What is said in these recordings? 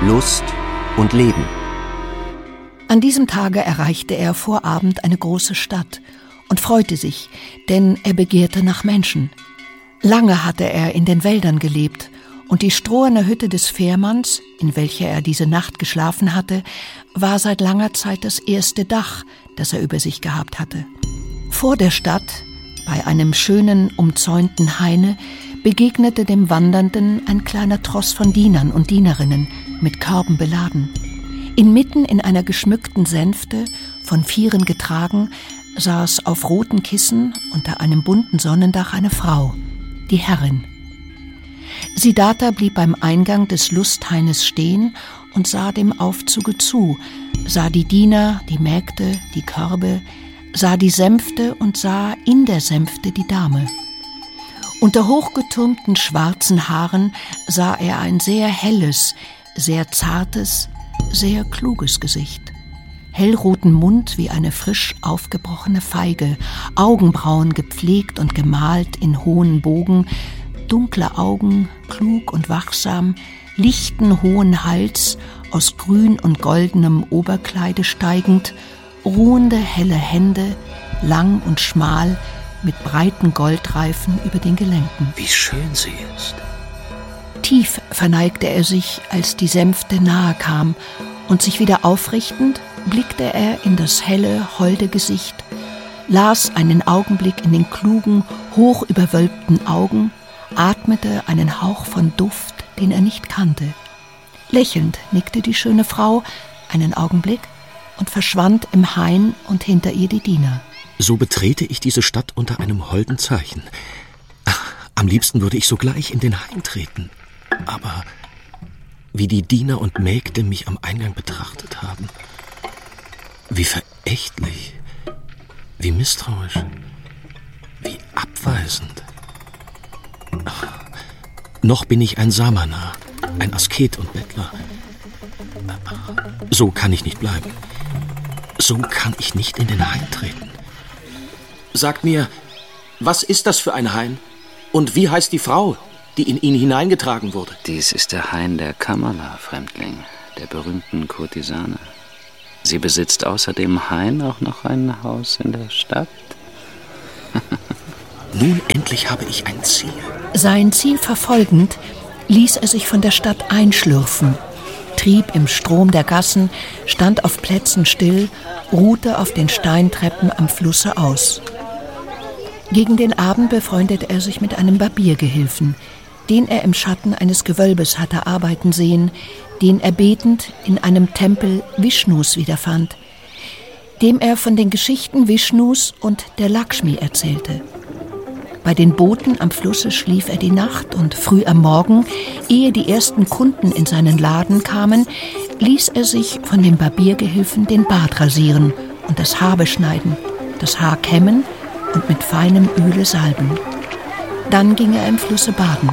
Lust und Leben. An diesem Tage erreichte er vor Abend eine große Stadt und freute sich, denn er begehrte nach Menschen. Lange hatte er in den Wäldern gelebt, und die stroherne Hütte des Fährmanns, in welcher er diese Nacht geschlafen hatte, war seit langer Zeit das erste Dach, das er über sich gehabt hatte. Vor der Stadt, bei einem schönen, umzäunten Haine, begegnete dem Wandernden ein kleiner Tross von Dienern und Dienerinnen, mit Körben beladen. Inmitten in einer geschmückten Sänfte, von Vieren getragen, saß auf roten Kissen unter einem bunten Sonnendach eine Frau, die Herrin. Siddhartha blieb beim Eingang des Lusthaines stehen und sah dem Aufzuge zu, sah die Diener, die Mägde, die Körbe, sah die Sänfte und sah in der Sänfte die Dame. Unter hochgetürmten schwarzen Haaren sah er ein sehr helles, sehr zartes, sehr kluges Gesicht. Hellroten Mund wie eine frisch aufgebrochene Feige, Augenbrauen gepflegt und gemalt in hohen Bogen, dunkle Augen, klug und wachsam, lichten hohen Hals, aus grün und goldenem Oberkleide steigend, ruhende helle Hände, lang und schmal, mit breiten Goldreifen über den Gelenken. Wie schön sie ist. Tief verneigte er sich, als die Sänfte nahe kam, und sich wieder aufrichtend, blickte er in das helle, holde Gesicht, las einen Augenblick in den klugen, hochüberwölbten Augen, atmete einen Hauch von Duft, den er nicht kannte. Lächelnd nickte die schöne Frau einen Augenblick und verschwand im Hain und hinter ihr die Diener. So betrete ich diese Stadt unter einem holden Zeichen. Am liebsten würde ich sogleich in den Hain treten. Aber wie die Diener und Mägde mich am Eingang betrachtet haben, wie verächtlich, wie misstrauisch, wie abweisend. Noch bin ich ein Samana, ein Asket und Bettler. So kann ich nicht bleiben. So kann ich nicht in den Hain treten. Sagt mir, was ist das für ein Hain? Und wie heißt die Frau, die in ihn hineingetragen wurde? Dies ist der Hain der Kamala, Fremdling, der berühmten Kurtisane. Sie besitzt außer dem Hain auch noch ein Haus in der Stadt. Nun endlich habe ich ein Ziel. Sein Ziel verfolgend, ließ er sich von der Stadt einschlürfen, trieb im Strom der Gassen, stand auf Plätzen still, ruhte auf den Steintreppen am Flusse aus. Gegen den Abend befreundete er sich mit einem Barbiergehilfen, den er im Schatten eines Gewölbes hatte arbeiten sehen, den er betend in einem Tempel Vishnus wiederfand, dem er von den Geschichten Vishnus und der Lakshmi erzählte. Bei den Booten am Flusse schlief er die Nacht und früh am Morgen, ehe die ersten Kunden in seinen Laden kamen, ließ er sich von dem Barbiergehilfen den Bart rasieren und das Haar beschneiden, das Haar kämmen und mit feinem Öle salben. Dann ging er im Flusse baden.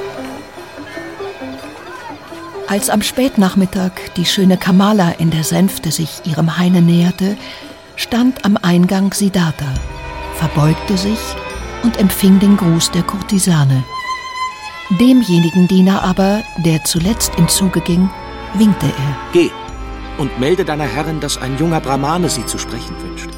Als am Spätnachmittag die schöne Kamala in der Sänfte sich ihrem Haine näherte, stand am Eingang Siddhartha, verbeugte sich und empfing den Gruß der Kurtisane. Demjenigen Diener aber, der zuletzt im Zuge ging, winkte er. Geh und melde deiner Herrin, dass ein junger Brahmane sie zu sprechen wünscht.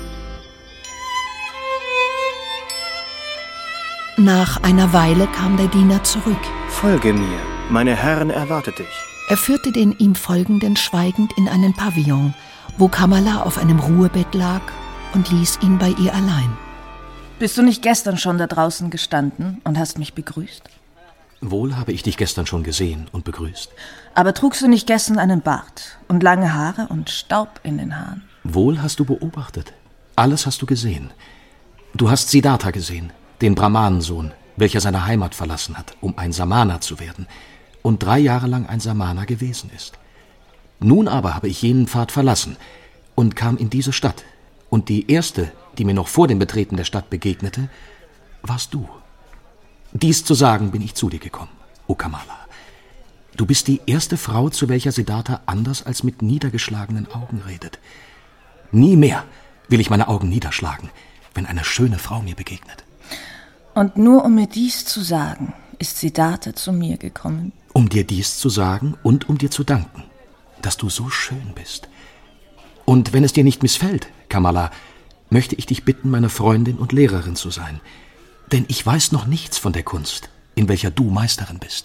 Nach einer Weile kam der Diener zurück. Folge mir, meine Herrin erwartet dich. Er führte den ihm Folgenden schweigend in einen Pavillon, wo Kamala auf einem Ruhebett lag, und ließ ihn bei ihr allein. Bist du nicht gestern schon da draußen gestanden und hast mich begrüßt? Wohl habe ich dich gestern schon gesehen und begrüßt. Aber trugst du nicht gestern einen Bart und lange Haare und Staub in den Haaren? Wohl hast du beobachtet. Alles hast du gesehen. Du hast Siddhartha gesehen, den Brahmanensohn, welcher seine Heimat verlassen hat, um ein Samana zu werden und 3 Jahre lang ein Samana gewesen ist. Nun aber habe ich jenen Pfad verlassen und kam in diese Stadt. Und die erste, die mir noch vor dem Betreten der Stadt begegnete, warst du. Dies zu sagen bin ich zu dir gekommen, O Kamala. Du bist die erste Frau, zu welcher Siddhartha anders als mit niedergeschlagenen Augen redet. Nie mehr will ich meine Augen niederschlagen, wenn eine schöne Frau mir begegnet. Und nur um mir dies zu sagen, ist Siddhartha zu mir gekommen. Um dir dies zu sagen und um dir zu danken. dass du so schön bist. Und wenn es dir nicht missfällt, Kamala, möchte ich dich bitten, meine Freundin und Lehrerin zu sein. Denn ich weiß noch nichts von der Kunst, in welcher du Meisterin bist.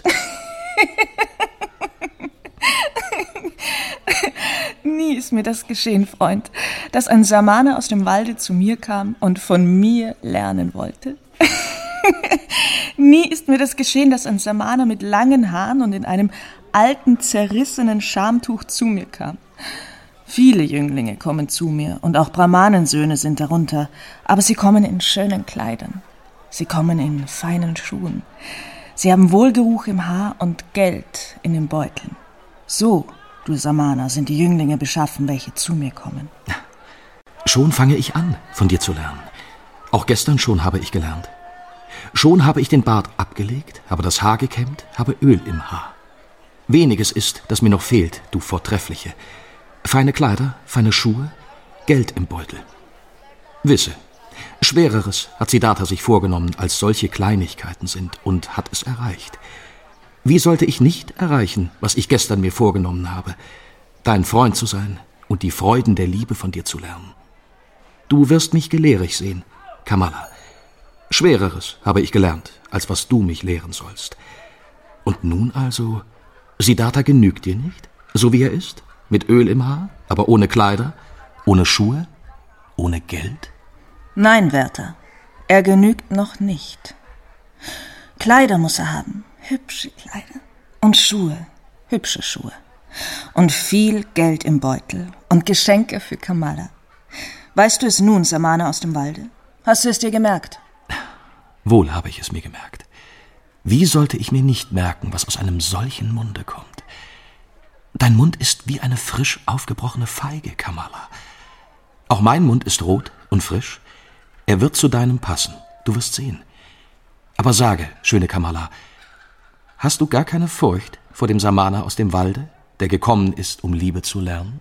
Nie ist mir das geschehen, Freund, dass ein Samana aus dem Walde zu mir kam und von mir lernen wollte. Nie ist mir das geschehen, dass ein Samana mit langen Haaren und in einem alten, zerrissenen Schamtuch zu mir kam. Viele Jünglinge kommen zu mir und auch Brahmanensöhne sind darunter, aber sie kommen in schönen Kleidern. Sie kommen in feinen Schuhen. Sie haben Wohlgeruch im Haar und Geld in den Beuteln. So, du Samana, sind die Jünglinge beschaffen, welche zu mir kommen. Schon fange ich an, von dir zu lernen. Auch gestern schon habe ich gelernt. Schon habe ich den Bart abgelegt, habe das Haar gekämmt, habe Öl im Haar. Weniges ist, das mir noch fehlt, du Vortreffliche. Feine Kleider, feine Schuhe, Geld im Beutel. Wisse, Schwereres hat Siddhartha sich vorgenommen, als solche Kleinigkeiten sind, und hat es erreicht. Wie sollte ich nicht erreichen, was ich gestern mir vorgenommen habe, dein Freund zu sein und die Freuden der Liebe von dir zu lernen? Du wirst mich gelehrig sehen, Kamala. Schwereres habe ich gelernt, als was du mich lehren sollst. Und nun also, Siddhartha genügt dir nicht, so wie er ist, mit Öl im Haar, aber ohne Kleider, ohne Schuhe, ohne Geld? Nein, Wärter, er genügt noch nicht. Kleider muss er haben, hübsche Kleider, und Schuhe, hübsche Schuhe, und viel Geld im Beutel und Geschenke für Kamala. Weißt du es nun, Samana aus dem Walde? Hast du es dir gemerkt? Wohl habe ich es mir gemerkt. Wie sollte ich mir nicht merken, was aus einem solchen Munde kommt? Dein Mund ist wie eine frisch aufgebrochene Feige, Kamala. Auch mein Mund ist rot und frisch. Er wird zu deinem passen, du wirst sehen. Aber sage, schöne Kamala, hast du gar keine Furcht vor dem Samana aus dem Walde, der gekommen ist, um Liebe zu lernen?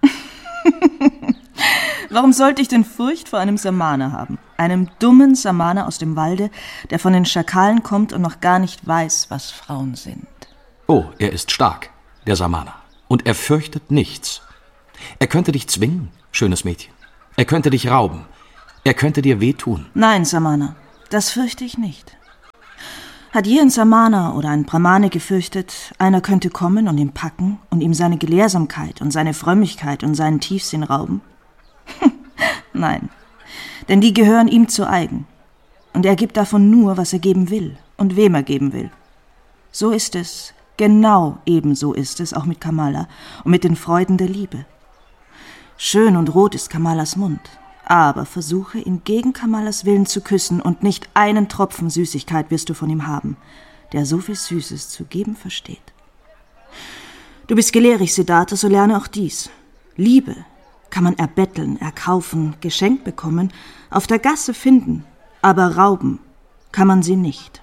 Warum sollte ich denn Furcht vor einem Samana haben? Einem dummen Samana aus dem Walde, der von den Schakalen kommt und noch gar nicht weiß, was Frauen sind. Oh, er ist stark, der Samana. Und er fürchtet nichts. Er könnte dich zwingen, schönes Mädchen. Er könnte dich rauben. Er könnte dir wehtun. Nein, Samana, das fürchte ich nicht. Hat je ein Samana oder ein Brahmane gefürchtet, einer könnte kommen und ihn packen und ihm seine Gelehrsamkeit und seine Frömmigkeit und seinen Tiefsinn rauben? Nein, denn die gehören ihm zu eigen. Und er gibt davon nur, was er geben will und wem er geben will. So ist es, genau ebenso ist es auch mit Kamala und mit den Freuden der Liebe. Schön und rot ist Kamalas Mund, aber versuche, ihn gegen Kamalas Willen zu küssen und nicht einen Tropfen Süßigkeit wirst du von ihm haben, der so viel Süßes zu geben versteht. Du bist gelehrig, Siddhartha, so lerne auch dies. Liebe kann man erbetteln, erkaufen, geschenkt bekommen, auf der Gasse finden, aber rauben kann man sie nicht.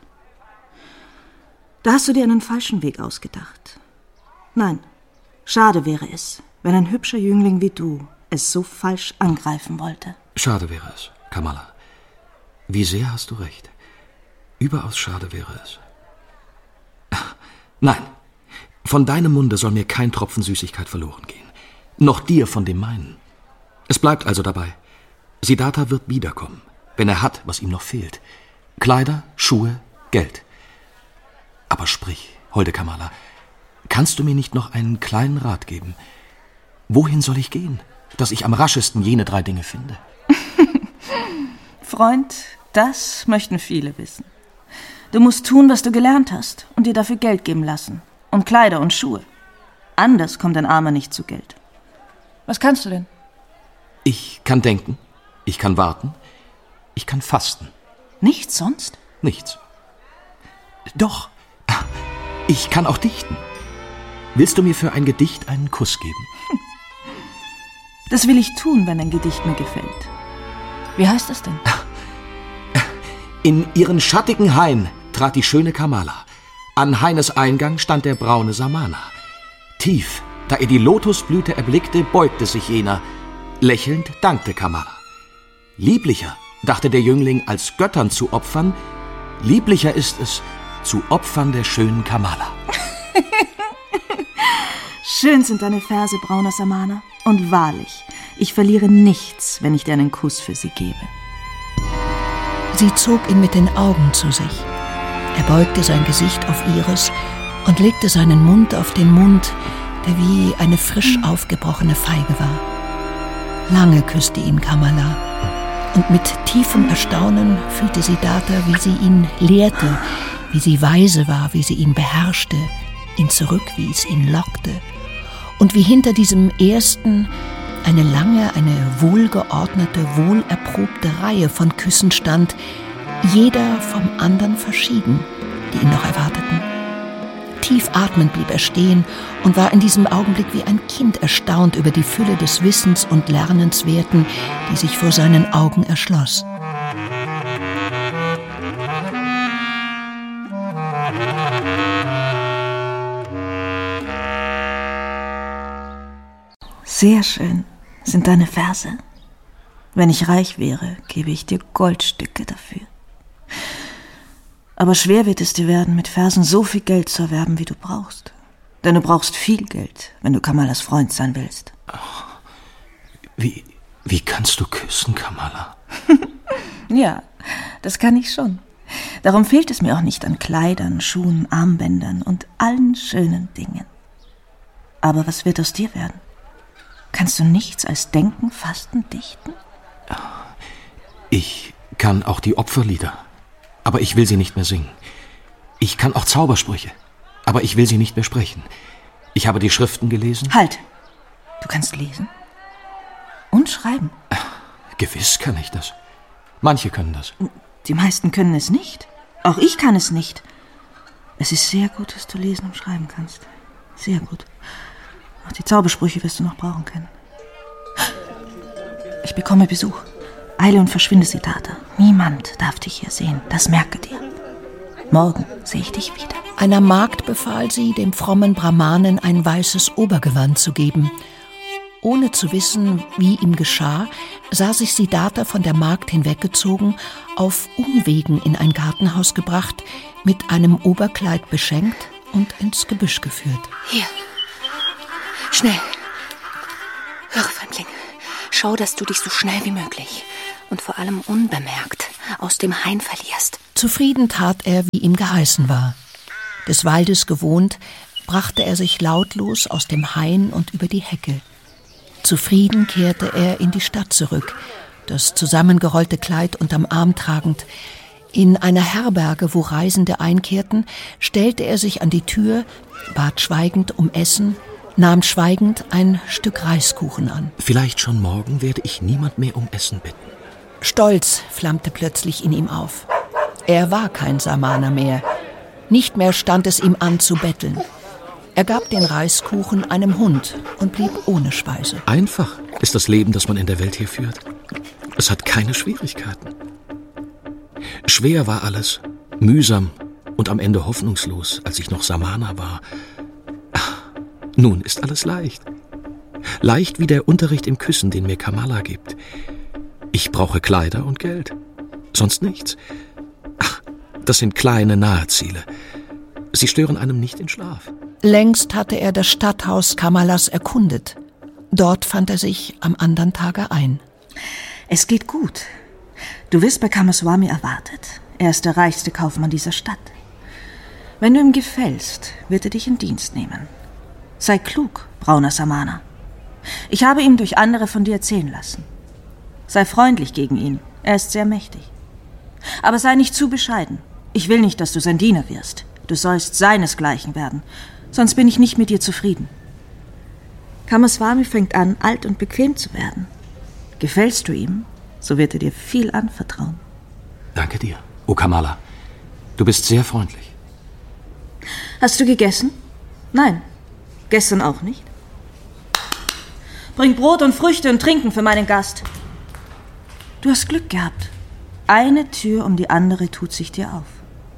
Da hast du dir einen falschen Weg ausgedacht. Nein, schade wäre es, wenn ein hübscher Jüngling wie du es so falsch angreifen wollte. Schade wäre es, Kamala. Wie sehr hast du recht. Überaus schade wäre es. Nein, von deinem Munde soll mir kein Tropfen Süßigkeit verloren gehen. Noch dir von dem meinen. Es bleibt also dabei. Siddhartha wird wiederkommen, wenn er hat, was ihm noch fehlt. Kleider, Schuhe, Geld. Aber sprich, holde Kamala, kannst du mir nicht noch einen kleinen Rat geben? Wohin soll ich gehen, dass ich am raschesten jene 3 Dinge finde? Freund, das möchten viele wissen. Du musst tun, was du gelernt hast und dir dafür Geld geben lassen. Und Kleider und Schuhe. Anders kommt ein Armer nicht zu Geld. Was kannst du denn? Ich kann denken, ich kann warten, ich kann fasten. Nichts sonst? Nichts. Doch, ich kann auch dichten. Willst du mir für ein Gedicht einen Kuss geben? Das will ich tun, wenn ein Gedicht mir gefällt. Wie heißt es denn? In ihren schattigen Hain trat die schöne Kamala. An Haines Eingang stand der braune Samana. Tief, da er die Lotusblüte erblickte, beugte sich jener. Lächelnd dankte Kamala. Lieblicher, dachte der Jüngling, als Göttern zu opfern, lieblicher ist es, zu opfern der schönen Kamala. Schön sind deine Verse, brauner Samana. Und wahrlich, ich verliere nichts, wenn ich dir einen Kuss für sie gebe. Sie zog ihn mit den Augen zu sich. Er beugte sein Gesicht auf ihres und legte seinen Mund auf den Mund, der wie eine frisch aufgebrochene Feige war. Lange küsste ihn Kamala, und mit tiefem Erstaunen fühlte Siddhartha, wie sie ihn lehrte, wie sie weise war, wie sie ihn beherrschte, ihn zurückwies, ihn lockte, und wie hinter diesem ersten eine lange, eine wohlgeordnete, wohlerprobte Reihe von Küssen stand, jeder vom anderen verschieden, die ihn noch erwarteten. Tief atmend blieb er stehen und war in diesem Augenblick wie ein Kind erstaunt über die Fülle des Wissens und Lernenswerten, die sich vor seinen Augen erschloss. Sehr schön sind deine Verse. Wenn ich reich wäre, gebe ich dir Goldstücke dafür. Aber schwer wird es dir werden, mit Versen so viel Geld zu erwerben, wie du brauchst. Denn du brauchst viel Geld, wenn du Kamalas Freund sein willst. Wie kannst du küssen, Kamala? Ja, das kann ich schon. Darum fehlt es mir auch nicht an Kleidern, Schuhen, Armbändern und allen schönen Dingen. Aber was wird aus dir werden? Kannst du nichts als denken, fasten, dichten? Ich kann auch die Opferlieder, aber ich will sie nicht mehr singen. Ich kann auch Zaubersprüche, aber ich will sie nicht mehr sprechen. Ich habe die Schriften gelesen. Halt! Du kannst lesen? Und schreiben? Gewiss kann ich das. Manche können das. Die meisten können es nicht. Auch ich kann es nicht. Es ist sehr gut, dass du lesen und schreiben kannst. Sehr gut. Auch die Zaubersprüche wirst du noch brauchen können. Ich bekomme Besuch. Eile und verschwinde, Siddhartha. Niemand darf dich hier sehen. Das merke dir. Morgen sehe ich dich wieder. Einer Magd befahl sie, dem frommen Brahmanen ein weißes Obergewand zu geben. Ohne zu wissen, wie ihm geschah, sah sich Siddhartha von der Magd hinweggezogen, auf Umwegen in ein Gartenhaus gebracht, mit einem Oberkleid beschenkt und ins Gebüsch geführt. Hier. Schnell. Höre, Fremdling. Schau, dass du dich so schnell wie möglich und vor allem unbemerkt aus dem Hain verlierst. Zufrieden tat er, wie ihm geheißen war. Des Waldes gewohnt, brachte er sich lautlos aus dem Hain und über die Hecke. Zufrieden kehrte er in die Stadt zurück, das zusammengerollte Kleid unterm Arm tragend. In einer Herberge, wo Reisende einkehrten, stellte er sich an die Tür, bat schweigend um Essen, nahm schweigend ein Stück Reiskuchen an. Vielleicht schon morgen werde ich niemand mehr um Essen bitten. Stolz flammte plötzlich in ihm auf. Er war kein Samana mehr. Nicht mehr stand es ihm an zu betteln. Er gab den Reiskuchen einem Hund und blieb ohne Speise. Einfach ist das Leben, das man in der Welt hier führt. Es hat keine Schwierigkeiten. Schwer war alles, mühsam und am Ende hoffnungslos, als ich noch Samana war. Nun ist alles leicht. Leicht wie der Unterricht im Küssen, den mir Kamala gibt. Ich brauche Kleider und Geld. Sonst nichts. Das sind kleine, nahe Ziele. Sie stören einem nicht den Schlaf. Längst hatte er das Stadthaus Kamalas erkundet. Dort fand er sich am anderen Tage ein. Es geht gut. Du wirst bei Kamaswami erwartet. Er ist der reichste Kaufmann dieser Stadt. Wenn du ihm gefällst, wird er dich in Dienst nehmen. Sei klug, brauner Samana. Ich habe ihm durch andere von dir erzählen lassen. Sei freundlich gegen ihn, er ist sehr mächtig. Aber sei nicht zu bescheiden. Ich will nicht, dass du sein Diener wirst. Du sollst seinesgleichen werden, sonst bin ich nicht mit dir zufrieden. Kamaswami fängt an, alt und bequem zu werden. Gefällst du ihm, so wird er dir viel anvertrauen. Danke dir, O Kamala. Du bist sehr freundlich. Hast du gegessen? Nein. Gestern auch nicht? Bring Brot und Früchte und Trinken für meinen Gast. Du hast Glück gehabt. Eine Tür um die andere tut sich dir auf.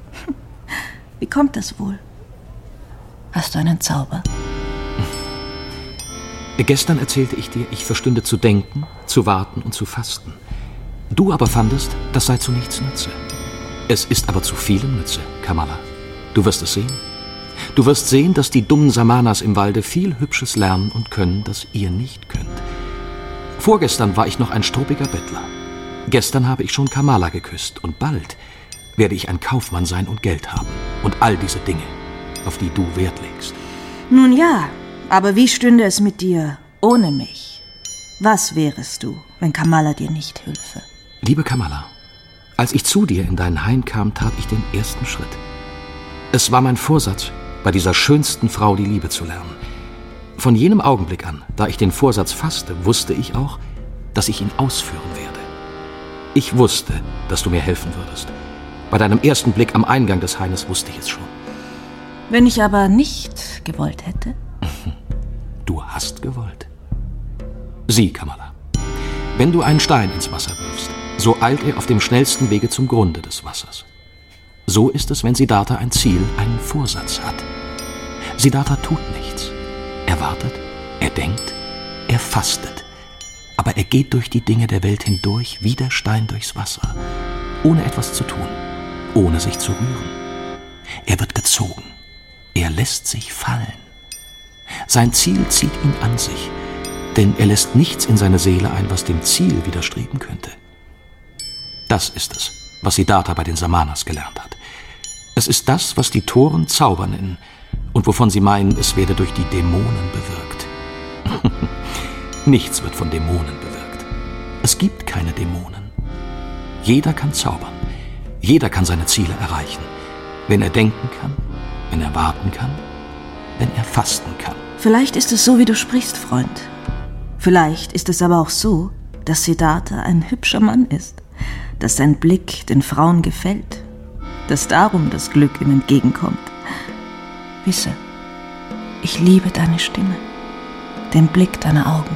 Wie kommt das wohl? Hast du einen Zauber? Gestern erzählte ich dir, ich verstünde zu denken, zu warten und zu fasten. Du aber fandest, das sei zu nichts Nütze. Es ist aber zu vielem Nütze, Kamala. Du wirst es sehen. Du wirst sehen, dass die dummen Samanas im Walde viel Hübsches lernen und können, das ihr nicht könnt. Vorgestern war ich noch ein struppiger Bettler. Gestern habe ich schon Kamala geküsst und bald werde ich ein Kaufmann sein und Geld haben. Und all diese Dinge, auf die du Wert legst. Nun ja, aber wie stünde es mit dir ohne mich? Was wärest du, wenn Kamala dir nicht hülfe? Liebe Kamala, als ich zu dir in deinen Hain kam, tat ich den ersten Schritt. Es war mein Vorsatz, bei dieser schönsten Frau die Liebe zu lernen. Von jenem Augenblick an, da ich den Vorsatz fasste, wusste ich auch, dass ich ihn ausführen werde. Ich wusste, dass du mir helfen würdest. Bei deinem ersten Blick am Eingang des Haines wusste ich es schon. Wenn ich aber nicht gewollt hätte? Du hast gewollt. Sieh, Kamala, wenn du einen Stein ins Wasser wirfst, so eilt er auf dem schnellsten Wege zum Grunde des Wassers. So ist es, wenn Siddhartha ein Ziel, einen Vorsatz hat. Siddhartha tut nichts. Er wartet, er denkt, er fastet. Aber er geht durch die Dinge der Welt hindurch wie der Stein durchs Wasser, ohne etwas zu tun, ohne sich zu rühren. Er wird gezogen. Er lässt sich fallen. Sein Ziel zieht ihn an sich, denn er lässt nichts in seine Seele ein, was dem Ziel widerstreben könnte. Das ist es, was Siddhartha bei den Samanas gelernt hat. Es ist das, was die Toren Zauber nennen und wovon sie meinen, es werde durch die Dämonen bewirkt. Nichts wird von Dämonen bewirkt. Es gibt keine Dämonen. Jeder kann zaubern. Jeder kann seine Ziele erreichen. Wenn er denken kann, wenn er warten kann, wenn er fasten kann. Vielleicht ist es so, wie du sprichst, Freund. Vielleicht ist es aber auch so, dass Siddhartha ein hübscher Mann ist, dass sein Blick den Frauen gefällt, dass darum das Glück ihm entgegenkommt. Wisse, ich liebe deine Stimme, den Blick deiner Augen.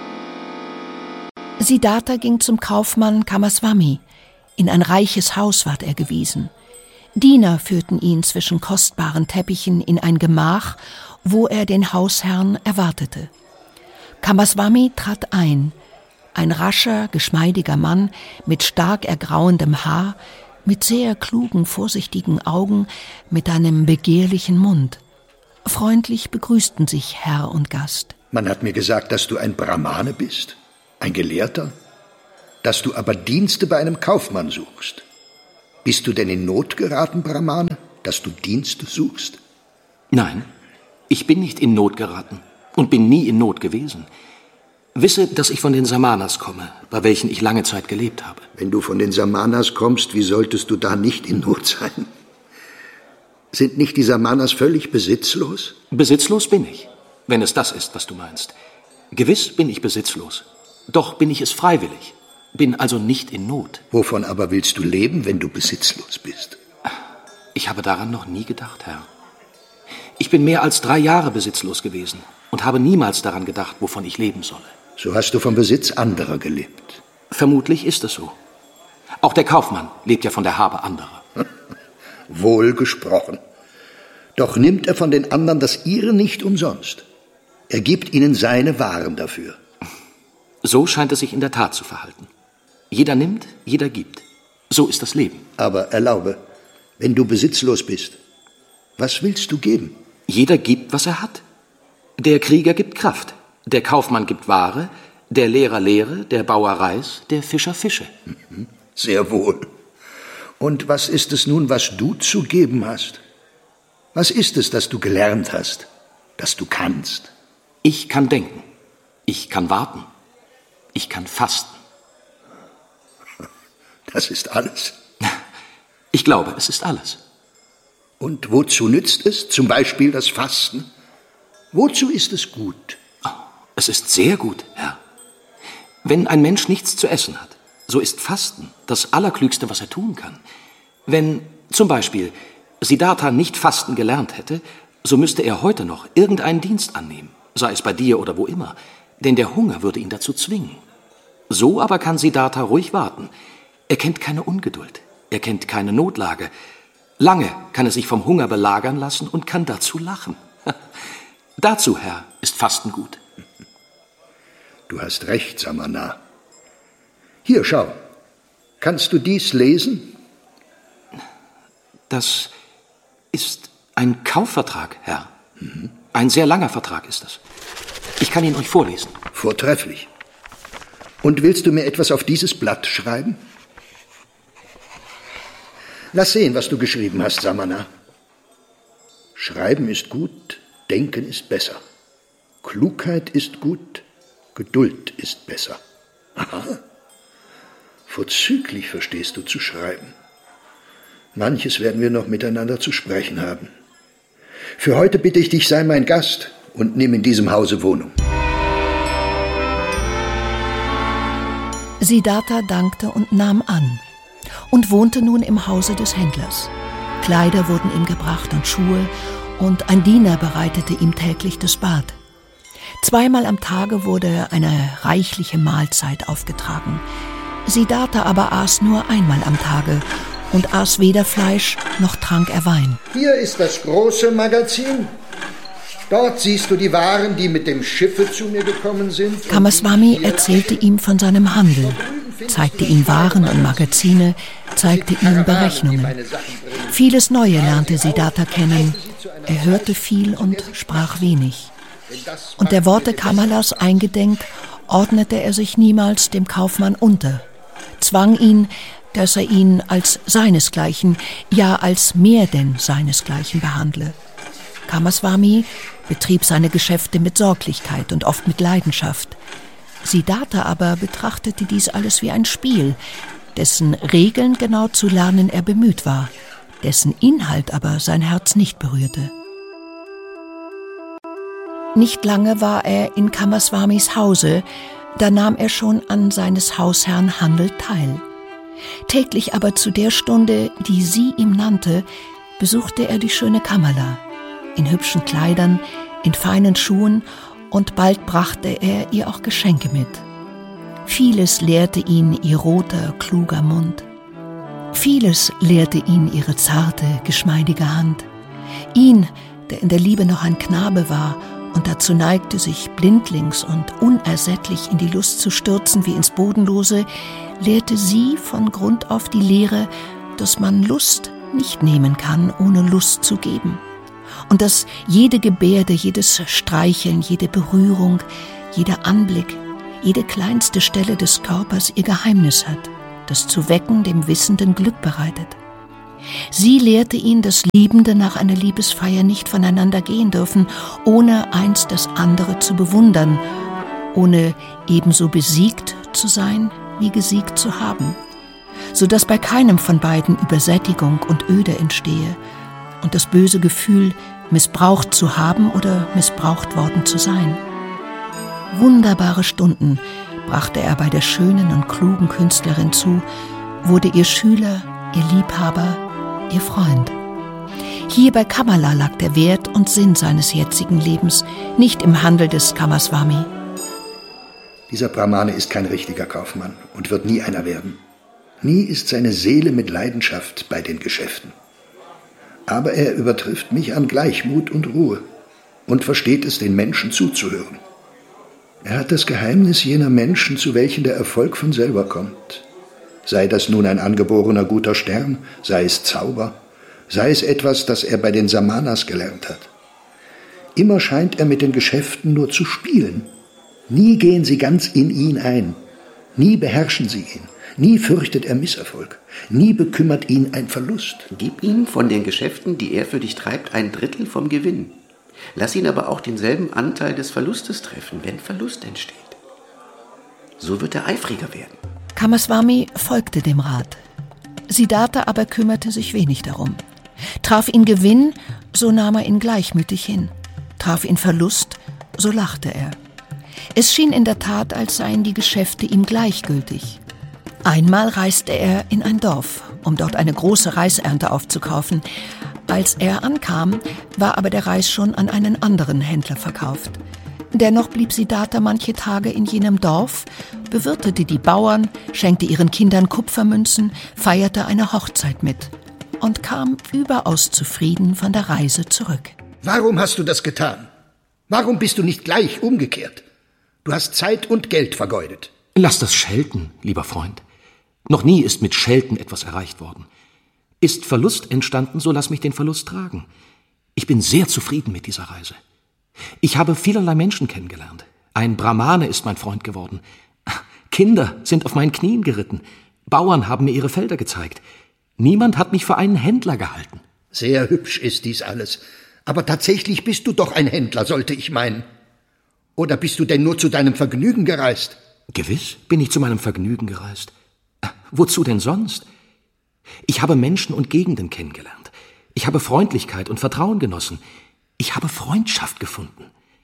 Siddhartha ging zum Kaufmann Kamaswami. In ein reiches Haus ward er gewiesen. Diener führten ihn zwischen kostbaren Teppichen in ein Gemach, wo er den Hausherrn erwartete. Kamaswami trat ein rascher, geschmeidiger Mann mit stark ergrauendem Haar, mit sehr klugen, vorsichtigen Augen, mit einem begehrlichen Mund. Freundlich begrüßten sich Herr und Gast. Man hat mir gesagt, dass du ein Brahmane bist, ein Gelehrter, dass du aber Dienste bei einem Kaufmann suchst. Bist du denn in Not geraten, Brahmane, dass du Dienste suchst? Nein, ich bin nicht in Not geraten und bin nie in Not gewesen. Wisse, dass ich von den Samanas komme, bei welchen ich lange Zeit gelebt habe. Wenn du von den Samanas kommst, wie solltest du da nicht in Not sein? Sind nicht die Samanas völlig besitzlos? Besitzlos bin ich, wenn es das ist, was du meinst. Gewiss bin ich besitzlos, doch bin ich es freiwillig, bin also nicht in Not. Wovon aber willst du leben, wenn du besitzlos bist? Ich habe daran noch nie gedacht, Herr. Ich bin mehr als 3 Jahre besitzlos gewesen und habe niemals daran gedacht, wovon ich leben solle. So hast du vom Besitz anderer gelebt. Vermutlich ist es so. Auch der Kaufmann lebt ja von der Habe anderer. Wohl gesprochen. Doch nimmt er von den anderen das ihre nicht umsonst. Er gibt ihnen seine Waren dafür. So scheint es sich in der Tat zu verhalten. Jeder nimmt, jeder gibt. So ist das Leben. Aber erlaube, wenn du besitzlos bist, was willst du geben? Jeder gibt, was er hat. Der Krieger gibt Kraft, der Kaufmann gibt Ware, der Lehrer Lehre, der Bauer Reis, der Fischer Fische. Sehr wohl. Und was ist es nun, was du zu geben hast? Was ist es, das du gelernt hast, das du kannst? Ich kann denken, ich kann warten, ich kann fasten. Das ist alles? Ich glaube, es ist alles. Und wozu nützt es, zum Beispiel das Fasten? Wozu ist es gut? Oh, es ist sehr gut, Herr. Wenn ein Mensch nichts zu essen hat, so ist Fasten das Allerklügste, was er tun kann. Wenn zum Beispiel Siddhartha nicht Fasten gelernt hätte, so müsste er heute noch irgendeinen Dienst annehmen, sei es bei dir oder wo immer, denn der Hunger würde ihn dazu zwingen. So aber kann Siddhartha ruhig warten. Er kennt keine Ungeduld, er kennt keine Notlage. Lange kann er sich vom Hunger belagern lassen und kann dazu lachen. Dazu, Herr, ist Fasten gut. Du hast recht, Samana. Hier, schau. Kannst du dies lesen? Das ist Ein Kaufvertrag, Herr. Ein sehr langer Vertrag ist es. Ich kann ihn euch vorlesen. Vortrefflich. Und willst du mir etwas auf dieses Blatt schreiben? Lass sehen, was du geschrieben hast, Samana. Schreiben ist gut, Denken ist besser. Klugheit ist gut, Geduld ist besser. Aha. Vorzüglich verstehst du zu schreiben. Manches werden wir noch miteinander zu sprechen haben. Für heute bitte ich dich, sei mein Gast und nimm in diesem Hause Wohnung. Siddhartha dankte und nahm an und wohnte nun im Hause des Händlers. Kleider wurden ihm gebracht und Schuhe, und ein Diener bereitete ihm täglich das Bad. 2-mal am Tage wurde eine reichliche Mahlzeit aufgetragen. Siddhartha aber aß nur 1-mal am Tage und aß weder Fleisch noch trank er Wein. Hier ist das große Magazin. Dort siehst du die Waren, die mit dem Schiffe zu mir gekommen sind. Kamaswami erzählte ihm von seinem Handel, zeigte ihm Waren und Magazine, zeigte ihm Berechnungen. Vieles Neue lernte Siddhartha kennen. Er hörte viel und sprach wenig. Und der Worte Kamalas eingedenk, ordnete er sich niemals dem Kaufmann unter, zwang ihn, dass er ihn als seinesgleichen, ja als mehr denn seinesgleichen behandle. Kamaswami betrieb seine Geschäfte mit Sorglichkeit und oft mit Leidenschaft. Siddhartha aber betrachtete dies alles wie ein Spiel, dessen Regeln genau zu lernen er bemüht war, dessen Inhalt aber sein Herz nicht berührte. Nicht lange war er in Kamaswamis Hause, da nahm er schon an seines Hausherrn Handel teil. Täglich aber zu der Stunde, die sie ihm nannte, besuchte er die schöne Kamala, in hübschen Kleidern, in feinen Schuhen, und bald brachte er ihr auch Geschenke mit. Vieles lehrte ihn ihr roter, kluger Mund. Vieles lehrte ihn ihre zarte, geschmeidige Hand. Ihn, der in der Liebe noch ein Knabe war und dazu neigte, sich blindlings und unersättlich in die Lust zu stürzen wie ins Bodenlose, lehrte sie von Grund auf die Lehre, dass man Lust nicht nehmen kann, ohne Lust zu geben. Und dass jede Gebärde, jedes Streicheln, jede Berührung, jeder Anblick, jede kleinste Stelle des Körpers ihr Geheimnis hat, das zu wecken dem Wissenden Glück bereitet. Sie lehrte ihn, dass Liebende nach einer Liebesfeier nicht voneinander gehen dürfen, ohne eins das andere zu bewundern, ohne ebenso besiegt zu sein, wie gesiegt zu haben, so dass bei keinem von beiden Übersättigung und Öde entstehe und das böse Gefühl, missbraucht zu haben oder missbraucht worden zu sein. Wunderbare Stunden brachte er bei der schönen und klugen Künstlerin zu, wurde ihr Schüler, ihr Liebhaber, ihr Freund. Hier bei Kamala lag der Wert und Sinn seines jetzigen Lebens, nicht im Handel des Kamaswami. Dieser Brahmane ist kein richtiger Kaufmann und wird nie einer werden. Nie ist seine Seele mit Leidenschaft bei den Geschäften. Aber er übertrifft mich an Gleichmut und Ruhe und versteht es, den Menschen zuzuhören. Er hat das Geheimnis jener Menschen, zu welchen der Erfolg von selber kommt. Sei das nun ein angeborener guter Stern, sei es Zauber, sei es etwas, das er bei den Samanas gelernt hat. Immer scheint er mit den Geschäften nur zu spielen. Nie gehen sie ganz in ihn ein, nie beherrschen sie ihn, nie fürchtet er Misserfolg, nie bekümmert ihn ein Verlust. Gib ihm von den Geschäften, die er für dich treibt, 1/3 vom Gewinn. Lass ihn aber auch denselben Anteil des Verlustes treffen, wenn Verlust entsteht. So wird er eifriger werden. Kamaswami folgte dem Rat. Siddhartha aber kümmerte sich wenig darum. Traf ihn Gewinn, so nahm er ihn gleichmütig hin. Traf ihn Verlust, so lachte er. Es schien in der Tat, als seien die Geschäfte ihm gleichgültig. Einmal reiste er in ein Dorf, um dort eine große Reisernte aufzukaufen. Als er ankam, war aber der Reis schon an einen anderen Händler verkauft. Dennoch blieb Siddhartha manche Tage in jenem Dorf, bewirtete die Bauern, schenkte ihren Kindern Kupfermünzen, feierte eine Hochzeit mit und kam überaus zufrieden von der Reise zurück. Warum hast du das getan? Warum bist du nicht gleich umgekehrt? Du hast Zeit und Geld vergeudet. Lass das schelten, lieber Freund. Noch nie ist mit Schelten etwas erreicht worden. Ist Verlust entstanden, so lass mich den Verlust tragen. Ich bin sehr zufrieden mit dieser Reise. Ich habe vielerlei Menschen kennengelernt. Ein Brahmane ist mein Freund geworden. Kinder sind auf meinen Knien geritten. Bauern haben mir ihre Felder gezeigt. Niemand hat mich für einen Händler gehalten. Sehr hübsch ist dies alles. Aber tatsächlich bist du doch ein Händler, sollte ich meinen. Oder bist du denn nur zu deinem Vergnügen gereist? Gewiss bin ich zu meinem Vergnügen gereist. Wozu denn sonst? Ich habe Menschen und Gegenden kennengelernt. Ich habe Freundlichkeit und Vertrauen genossen. Ich habe Freundschaft gefunden.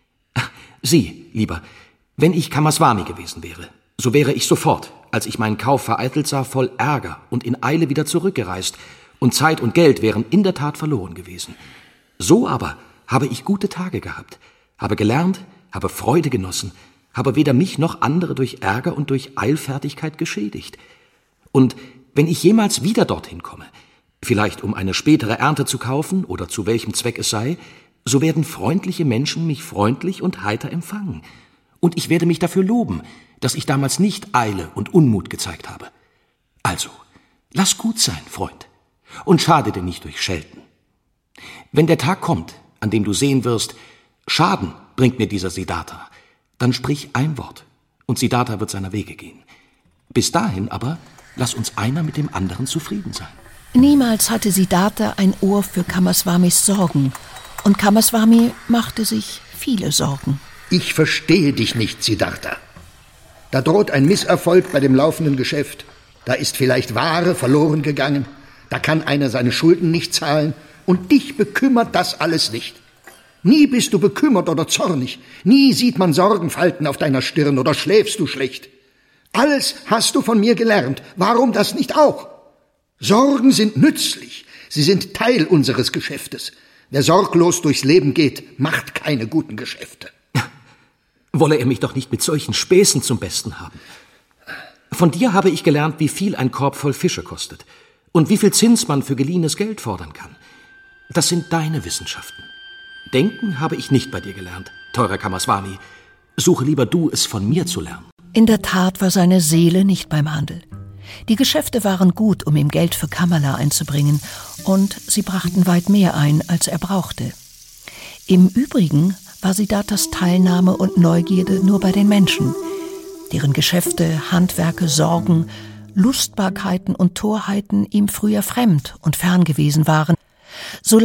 Sieh, Lieber, wenn ich Kamaswami gewesen wäre, so wäre ich sofort, als ich meinen Kauf vereitelt sah, voll Ärger und in Eile wieder zurückgereist, und Zeit und Geld wären in der Tat verloren gewesen. So aber habe ich gute Tage gehabt, habe gelernt, habe Freude genossen, habe weder mich noch andere durch Ärger und durch Eilfertigkeit geschädigt. Und wenn ich jemals wieder dorthin komme, vielleicht um eine spätere Ernte zu kaufen oder zu welchem Zweck es sei, so werden freundliche Menschen mich freundlich und heiter empfangen. Und ich werde mich dafür loben, dass ich damals nicht Eile und Unmut gezeigt habe. Also, lass gut sein, Freund, und schade dir nicht durch Schelten. Wenn der Tag kommt, an dem du sehen wirst, Schaden bringt mir dieser Siddhartha, dann sprich ein Wort, und Siddhartha wird seiner Wege gehen. Bis dahin aber lass uns einer mit dem anderen zufrieden sein. Niemals hatte Siddhartha ein Ohr für Kamaswamis Sorgen, und Kamaswami machte sich viele Sorgen. Ich verstehe dich nicht, Siddhartha. Da droht ein Misserfolg bei dem laufenden Geschäft. Da ist vielleicht Ware verloren gegangen. Da kann einer seine Schulden nicht zahlen. Und dich bekümmert das alles nicht. Nie bist du bekümmert oder zornig. Nie sieht man Sorgenfalten auf deiner Stirn oder schläfst du schlecht. Alles hast du von mir gelernt. Warum das nicht auch? Sorgen sind nützlich. Sie sind Teil unseres Geschäftes. Wer sorglos durchs Leben geht, macht keine guten Geschäfte. Wolle er mich doch nicht mit solchen Späßen zum Besten haben. Von dir habe ich gelernt, wie viel ein Korb voll Fische kostet und wie viel Zins man für geliehenes Geld fordern kann. Das sind deine Wissenschaften. Denken habe ich nicht bei dir gelernt, teurer Kamaswami. Suche lieber du, es von mir zu lernen. In der Tat war seine Seele nicht beim Handel. Die Geschäfte waren gut, um ihm Geld für Kamala einzubringen, und sie brachten weit mehr ein, als er brauchte. Im Übrigen war Siddharthas Teilnahme und Neugierde nur bei den Menschen, deren Geschäfte, Handwerke, Sorgen, Lustbarkeiten und Torheiten ihm früher fremd und fern gewesen waren. So